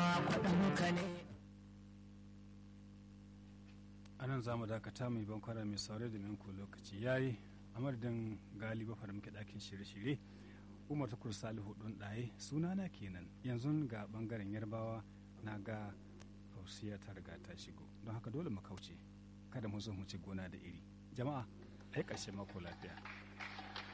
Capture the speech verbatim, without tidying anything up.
kwaɗanka ne. a nan za mu dakata mai bankwana mai saurari da minku lokaci ya yi a madadin galiba fara muke ɗakin shirye-shirye umar tukur salihu ɗun ɗaye sunana kenan yanzu ga ɓangaren yarbawa na ga hausiya ta riga ta shigo don haka dole mu kauce kada mu zo mu ci gona da iri jama'a ai ƙarshen mako lafiya.